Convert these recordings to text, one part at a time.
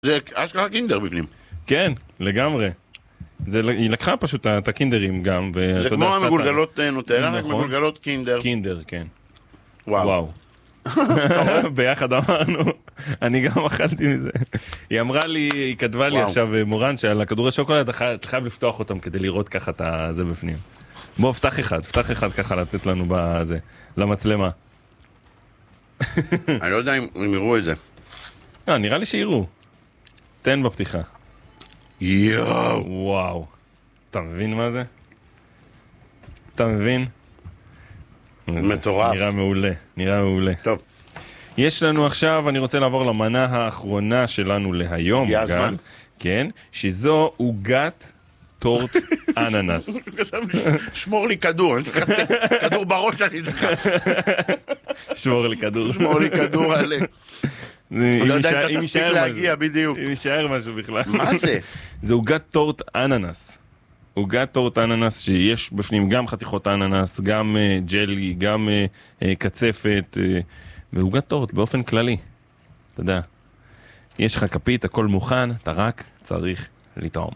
זה אשכרה קינדר בפנים. כן, לגמרי. היא לקחה פשוט את הקינדרים גם. זה כמו המגולגלות נוטלה, רק נכון. מגולגלות קינדר. קינדר, כן. וואו. ביחד אמרנו, אני גם אכלתי מזה. היא אמרה לי, היא כתבה לי עכשיו מורן שעל הכדורי שוקולד אתה חייב לפתוח אותם כדי לראות ככה את זה בפנים. בוא, פתח אחד ככה לתת לנו בזה, למצלמה. אני לא יודע אם יראו את זה. נראה לי שיראו. תן בפתיחה. יואו. וואו. אתה מבין מה זה? אתה מבין? מטורף. נראה מעולה. טוב. יש לנו עכשיו, אני רוצה לעבור למנה האחרונה שלנו להיום. הגיע הזמן. כן, שזו עוגת טורט אננס. שמור לי כדור, אני צריך כדור בראש אני צריך. שמור לי כדור. שמור לי כדור עלי. אני לא יודע אם אתה תספיק להגיע, בדיוק. אם יישאר משהו בכלל. מה זה? זה עוגת טורט אננס. עוגת טורט אננס שיש בפנים גם חתיכות אננס, גם ג'לי, גם קצפת, ועוגת טורט באופן כללי. אתה יודע, יש לך כפית, הכל מוכן, אתה רק צריך לטעום.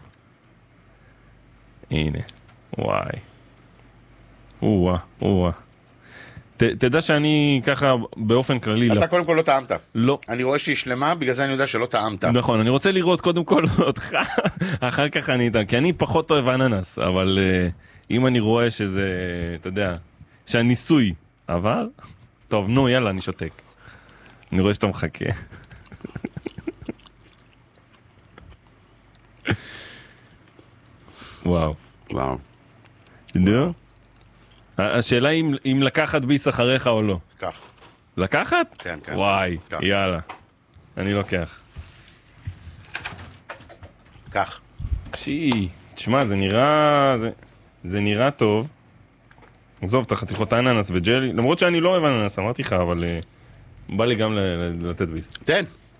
הנה, וואי. וואי. תדע שאני ככה באופן כללי... אתה קודם כל לא טעמת. לא. אני רואה שהיא שלמה, בגלל זה אני יודע שלא טעמת. נכון, אני רוצה לראות קודם כל אותך, אחר כך אני אטעם, כי אני פחות אוהב אננס, אבל אם אני רואה שזה, אתה יודע, שהניסוי עבר, טוב, נו, יאללה, אני שותק. אני רואה שאתה מחכה. וואו. נו? השאלה אם לקחת ביס אחריך או לא. כך. לקחת? כן. וואי, יאללה. אני לוקח. כך. תשמע, זה נראה טוב. עזוב את החתיכות אננס וג'לי, למרות שאני לא אוהב אננס, אמרתי לך, אבל בא לי גם לתת ביס. תן.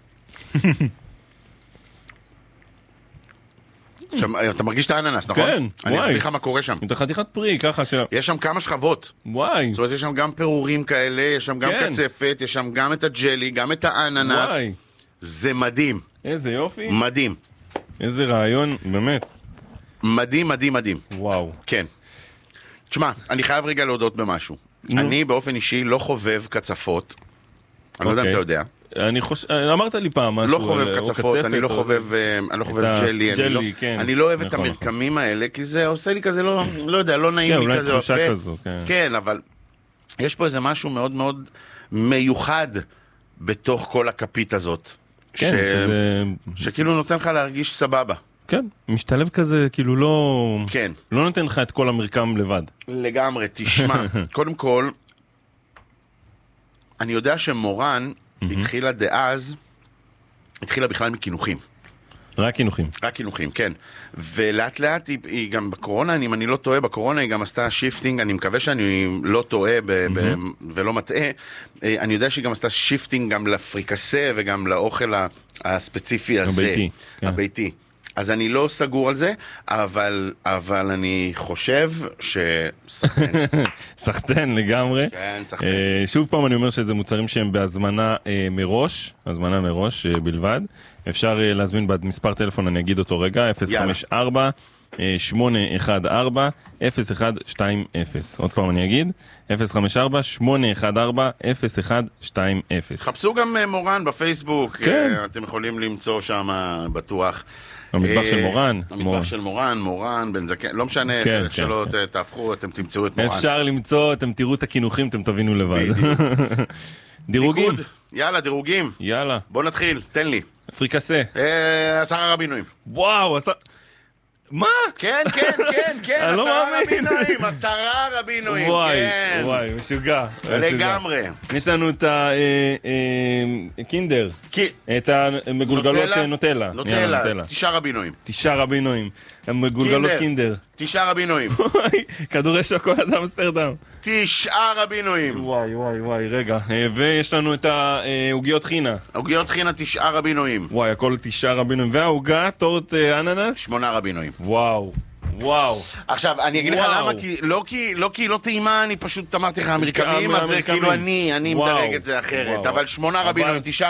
אתה מרגיש את האננס, נכון? כן, אני אסביר לך מה קורה שם. את החתיכת פרי, ככה יש שם כמה שכבות. וואי. זאת אומרת, יש שם גם פירורים כאלה, יש שם גם קצפת, יש שם גם את הג'לי, גם את האננס. וואי. זה מדהים. איזה יופי. מדהים. איזה רעיון, באמת. מדהים. וואו. כן. תשמע, אני חייב רגע להודות במשהו. אני באופן אישי לא חובב קצפות. אני לא יודע אם אתה יודע. אמרת לי פעם משהו. לא חובב קצפות, אני לא חובב ג'לי. אני לא אוהב את המרקמים האלה, כי זה עושה לי כזה, לא יודע, לא נעים לי כזה. אולי תחושה כזו, כן, אבל יש פה איזה משהו מאוד מאוד מיוחד בתוך כל הכפית הזאת. כן, שכאילו נותן לך להרגיש סבבה. כן, משתלב כזה, כאילו לא... כן. לא נותן לך את כל המרקם לבד. לגמרי, תשמע, קודם כל, אני יודע שמורן התחילה בכלל מכינוחים. רק כינוחים. רק כינוחים, כן. ולאט לאט היא גם בקורונה, אם אני לא טועה, בקורונה היא גם עשתה שיפטינג, אני מקווה שאני לא טועה ולא מטעה, אני יודע שהיא גם עשתה שיפטינג גם לפריקסה וגם לאוכל הספציפי הזה. הביתי. אז אני לא סגור על זה, אבל אני חושב שסחטן. סחטן לגמרי. כן, סחטן. שוב פעם אני אומר שזה מוצרים שהם בהזמנה מראש, הזמנה מראש בלבד. אפשר להזמין במספר טלפון, אני אגיד אותו רגע, 054-814-0120. עוד פעם אני אגיד, 054-814-0120. חפשו גם מורן בפייסבוק, אתם יכולים למצוא שם בטוח. המטבח של מורן. המטבח של מורן, בן זקן, לא משנה, שלא תהפכו, אתם תמצאו את מורן. אפשר למצוא, אתם תראו את הכינוחים, אתם תבינו לבד. דירוגים. יאללה, דירוגים. יאללה. בוא נתחיל, תן לי. פריקסה. 10 רבינויים. וואו, מה? כן, 10 רבינויים, 10 רבינויים. וואי, משוגע. לגמרי. יש לנו את הקינדר, את המגולגלות נוטלה. 9 רבינויים. 9 רבינויים. המגולגלות קינדר. 9 רבינויים. כדורי שוקולד אמסטרדם. 9 רבינויים. וואי, רגע. ויש לנו את העוגיות חינה. עוגיות חינה 9 רבינויים. וואי, הכל 9 רבינויים. והעוגה, טורט אננס? 8 רבינויים. וואו. עכשיו, אני אגיד לך למה, לא כי לא טעימה, אני פשוט אמרתי לך, המרקמים, אז כאילו אני מדרג את זה אחרת, אבל 8 רבינויים, 9